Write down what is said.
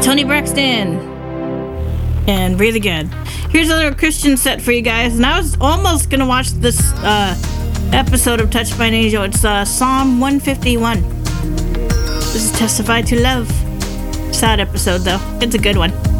Tony Braxton. And Breathe Again. Here's another Christian set for you guys. And I was almost going to watch this episode of Touched by an Angel. It's Psalm 151. This is Testify to Love. Sad episode, though. It's a good one.